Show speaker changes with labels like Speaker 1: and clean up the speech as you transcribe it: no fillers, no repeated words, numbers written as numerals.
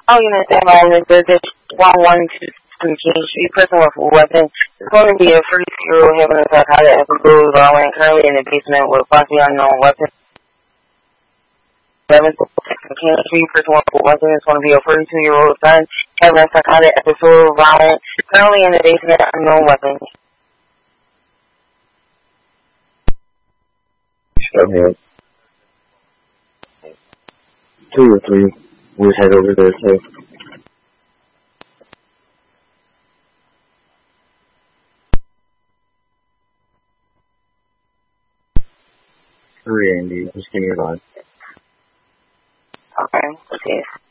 Speaker 1: Oh, you know, that moment, there's just wanting to continue to be present with a weapon. It's going to be a 42-year-old having a psychotic episode while currently in the basement with possibly unknown weapon. Continuously person with a weapon is going to be a 42-year-old son having a psychotic episode violent, currently in the basement with unknown weapon.
Speaker 2: Okay. 2 or 3. We'll head over there too. Three, Andy. Just give me a line.
Speaker 1: Okay, okay.